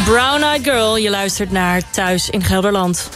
Brown Eyed Girl, je luistert naar Thuis in Gelderland.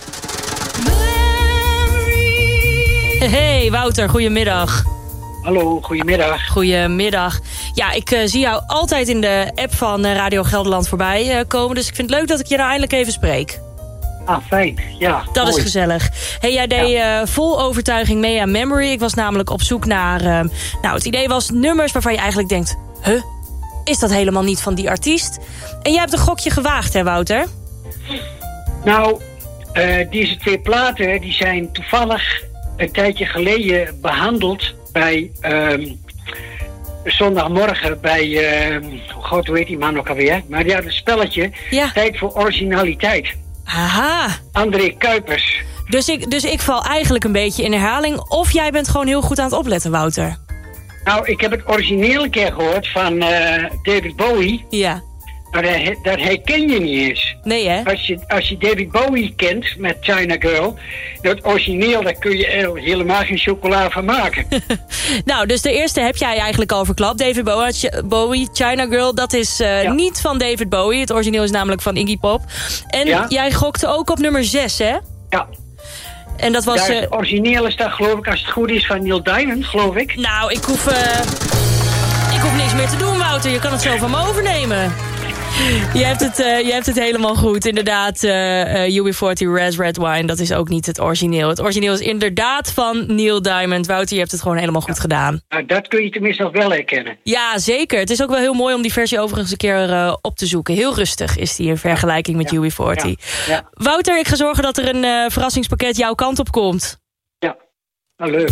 Hey Wouter, goedemiddag. Hallo, goedemiddag. Goedemiddag. Ja, ik zie jou altijd in de app van Radio Gelderland voorbij komen. Dus ik vind het leuk dat ik je nou eindelijk even spreek. Ah, fijn. Ja, dat mooi. Is gezellig. Hey, jij deed vol overtuiging mee aan Memory. Ik was namelijk op zoek naar... het idee was nummers waarvan je eigenlijk denkt... is dat helemaal niet van die artiest? En jij hebt een gokje gewaagd, hè Wouter? Nou, deze 2 platen die zijn toevallig een tijdje geleden behandeld bij zondagmorgen bij, hoe heet die man ook alweer? Maar die had een spelletje, Tijd voor Originaliteit. Aha. André Kuipers. Dus ik val eigenlijk een beetje in herhaling, of jij bent gewoon heel goed aan het opletten, Wouter? Nou, ik heb het origineel een keer gehoord van David Bowie. Ja. Maar dat herken je niet eens. Nee, hè? Als je David Bowie kent met China Girl... dat origineel, daar kun je er helemaal geen chocola van maken. Nou, dus de eerste heb jij eigenlijk al verklapt. David Bowie, China Girl, dat is niet van David Bowie. Het origineel is namelijk van Iggy Pop. En jij gokte ook op nummer 6, hè? Ja. En dat was... het origineel is dat, geloof ik, als het goed is, van Neil Diamond, geloof ik. Nou, ik hoef niks meer te doen, Wouter. Je kan het zo van me overnemen. Je hebt het helemaal goed. Inderdaad, UB40 Raz Red Wine, dat is ook niet het origineel. Het origineel is inderdaad van Neil Diamond. Wouter, je hebt het gewoon helemaal goed gedaan. Nou, dat kun je tenminste nog wel herkennen. Ja, zeker. Het is ook wel heel mooi om die versie overigens een keer op te zoeken. Heel rustig is die in vergelijking met UB40. Ja. Wouter, ik ga zorgen dat er een verrassingspakket jouw kant op komt. Ja, nou, leuk.